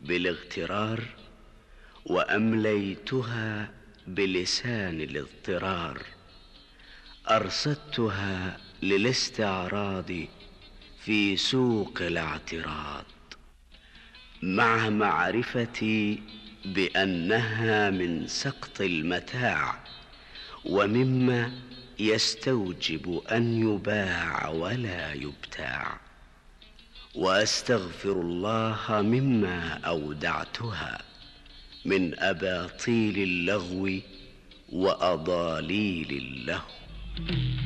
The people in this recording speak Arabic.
بالاغترار، وأمليتها بلسان الاضطرار. أرصدتها للاستعراض في سوق الاعتراض، مع معرفتي بأنها من سقط المتاع، ومما يستوجب أن يباع ولا يبتاع. وأستغفر الله مما أودعتها من أباطيل اللغو وأضاليل اللهو.